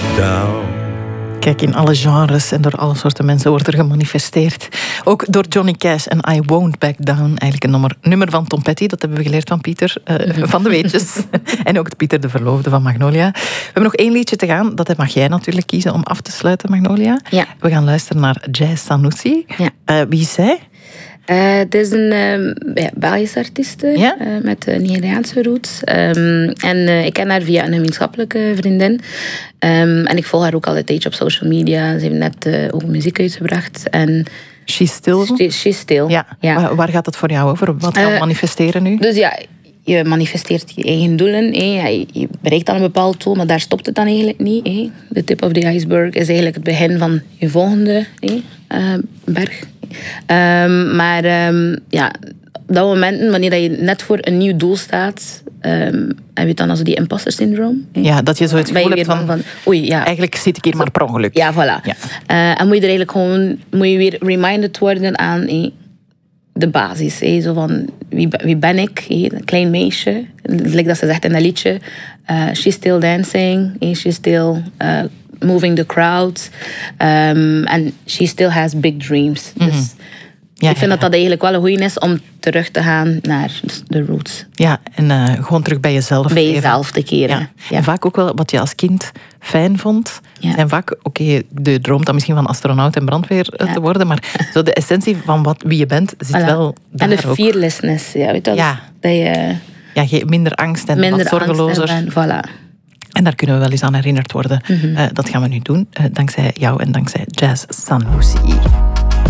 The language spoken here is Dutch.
down. Kijk, in alle genres en door alle soorten mensen wordt er gemanifesteerd. Ook door Johnny Cash en I Won't Back Down. Eigenlijk een nummer van Tom Petty. Dat hebben we geleerd van Pieter van de Weetjes. En ook Pieter de Verloofde van Magnolia. We hebben nog 1 liedje te gaan. Dat mag jij natuurlijk kiezen om af te sluiten, Magnolia. Ja. We gaan luisteren naar Jazz Sanusi. Ja. Wie is zij? Het is een Belgische artieste met Nigeriaanse roots. Ik ken haar via een gemeenschappelijke vriendin. En ik volg haar ook al een tijdje op social media. Ze heeft net ook muziek uitgebracht. En She's Still? She's Still, ja. Waar gaat het voor jou over? Wat gaan we manifesteren nu? Dus ja, je manifesteert je eigen doelen. Je bereikt dan een bepaald doel, maar daar stopt het dan eigenlijk niet. De tip of the iceberg is eigenlijk het begin van je volgende berg. Op dat moment, wanneer je net voor een nieuw doel staat, heb je het dan als die imposter syndroom. Ja, dat je zo het gevoel hebt van oei, ja. Eigenlijk zit ik hier maar per ongeluk. Ja, voilà. Ja. En moet je er eigenlijk gewoon weer reminded worden aan de basis. Zo van, wie ben ik? Een klein meisje. Like dat ze zegt in dat liedje. She's still dancing. She's still moving the crowd. And she still has big dreams. Dus ik vind dat eigenlijk wel een goeie is om terug te gaan naar de roots. Ja, en gewoon terug bij jezelf. Bij jezelf te keren. Ja. En vaak ook wel wat je als kind fijn vond. En vaak, je droomt dan misschien van astronaut en brandweer te worden, maar zo de essentie van wie je bent zit wel daar. En de fearlessness, weet je wel? Dat je minder angst en wat zorgelozer. Voilà. En daar kunnen we wel eens aan herinnerd worden. Dat gaan we nu doen, dankzij jou en dankzij Jazz Sanusi.